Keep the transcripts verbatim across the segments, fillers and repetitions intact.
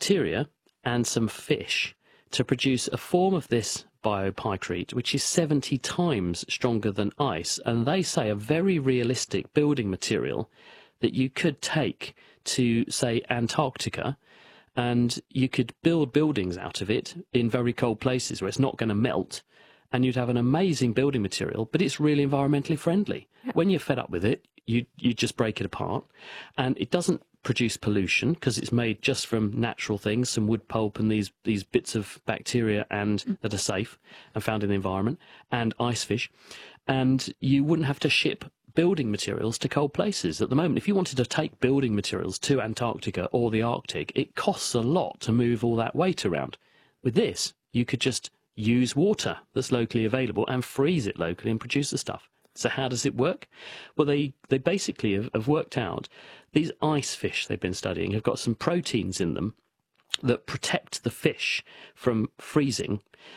bacteria and some fish to produce a form of this biopycrete, which is seventy times stronger than ice. And they say a very realistic building material that you could take to, say, Antarctica, and you could build buildings out of it in very cold places where it's not going to melt, and you'd have an amazing building material, but it's really environmentally friendly. When you're fed up with it, you, you just break it apart, and it doesn't produce pollution because it's made just from natural things, some wood pulp and these these bits of bacteria and mm. that are safe and found in the environment, and ice fish. And you wouldn't have to ship building materials to cold places. At the moment, if you wanted to take building materials to Antarctica or the Arctic, it costs a lot to move all that weight around. With this, you could just use water that's locally available and freeze it locally and produce the stuff. So how does it work? Well, they, they basically have, have worked out these ice fish they've been studying have got some proteins in them that protect the fish from freezing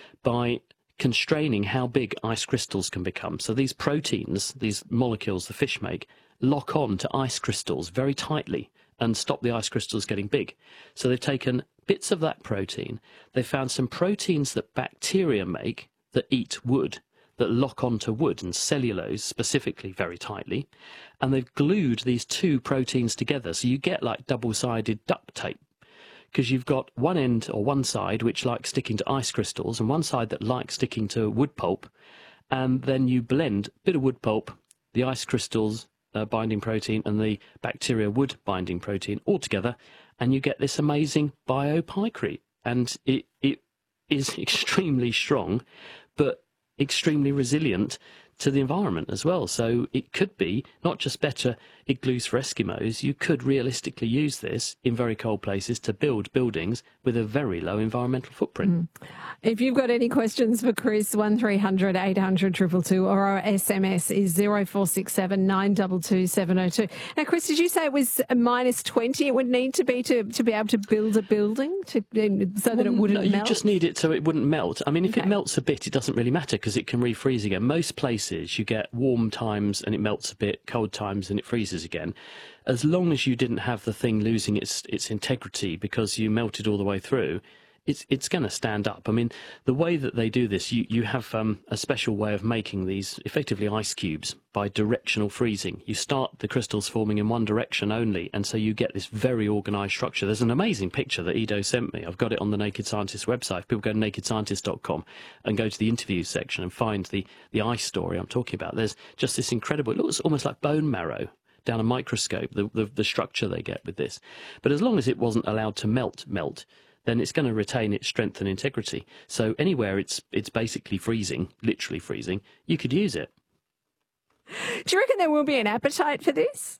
by constraining how big ice crystals can become. So these proteins, these molecules the fish make, lock on to ice crystals very tightly and stop the ice crystals getting big. So they've taken bits of that protein. They found some proteins that bacteria make that eat wood, that lock onto wood and cellulose specifically very tightly, and they've glued these two proteins together, so you get like double-sided duct tape, because you've got one end or one side which likes sticking to ice crystals and one side that likes sticking to wood pulp, and then you blend a bit of wood pulp, the ice crystals uh, binding protein and the bacteria wood binding protein all together, and you get this amazing biopycrete. And it, it is extremely strong, but extremely resilient to the environment as well. So it could be not just better igloos for Eskimos, you could realistically use this in very cold places to build buildings with a very low environmental footprint. Mm. If you've got any questions for Chris, one three hundred eight hundred two two two, or our S M S is zero four six seven nine two two seven zero two. Now, Chris, did you say it was a minus twenty it would need to be to, to be able to build a building to, so that well, it wouldn't no, melt? You just need it so it wouldn't melt. I mean, if okay. it melts a bit, it doesn't really matter because it can refreeze again. Most places you get warm times and it melts a bit, cold times and it freezes again. As long as you didn't have the thing losing its its integrity because you melted all the way through, it's it's going to stand up. I mean, the way that they do this, you, you have um, a special way of making these effectively ice cubes by directional freezing. You start the crystals forming in one direction only, and so you get this very organised structure. There's an amazing picture that Ido sent me. I've got it on the Naked Scientist website. If people go to naked scientist dot com and go to the interviews section and find the, the ice story I'm talking about, there's just this incredible, it looks almost like bone marrow down a microscope, the, the, the structure they get with this. But as long as it wasn't allowed to melt, melt, then it's going to retain its strength and integrity. So anywhere it's it's basically freezing, literally freezing, you could use it. Do you reckon there will be an appetite for this?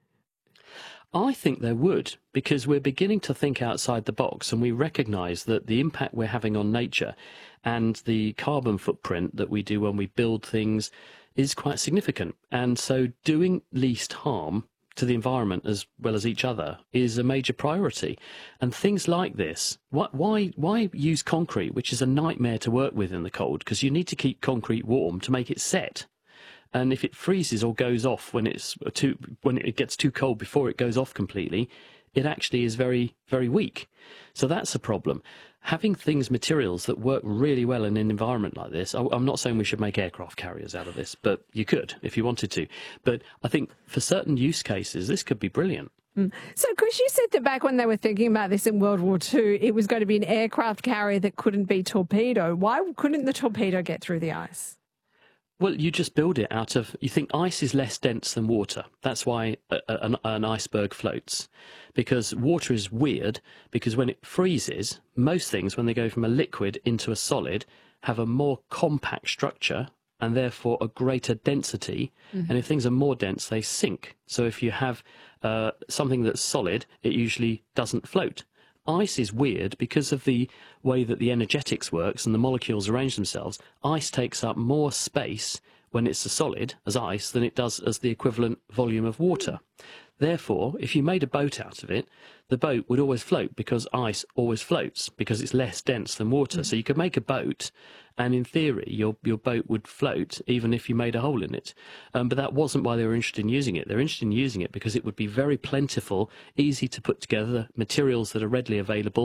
I think there would, because we're beginning to think outside the box and we recognise that the impact we're having on nature and the carbon footprint that we do when we build things is quite significant. And so doing least harm to the environment as well as each other is a major priority. And things like this, why, why, why use concrete, which is a nightmare to work with in the cold, because you need to keep concrete warm to make it set. And if it freezes or goes off when it's too, when it gets too cold before it goes off completely, it actually is very, very weak. So that's a problem. Having things, materials that work really well in an environment like this, I'm not saying we should make aircraft carriers out of this, but you could if you wanted to. But I think for certain use cases, this could be brilliant. Mm. So, Chris, you said that back when they were thinking about this in World War Two, it was going to be an aircraft carrier that couldn't be torpedo. Why couldn't the torpedo get through the ice? Well, you just build it out of, you think ice is less dense than water. That's why a, a, an, an iceberg floats. Because water is weird, because when it freezes, most things, when they go from a liquid into a solid, have a more compact structure and therefore a greater density. Mm-hmm. And if things are more dense, they sink. So if you have uh, something that's solid, it usually doesn't float. Ice is weird because of the way that the energetics works and the molecules arrange themselves. Ice takes up more space when it's a solid, as ice, than it does as the equivalent volume of water. Therefore, if you made a boat out of it, the boat would always float because ice always floats because it's less dense than water. Mm-hmm. So you could make a boat and in theory your your boat would float even if you made a hole in it. Um, but that wasn't why they were interested in using it. They're interested in using it because it would be very plentiful, easy to put together, materials that are readily available.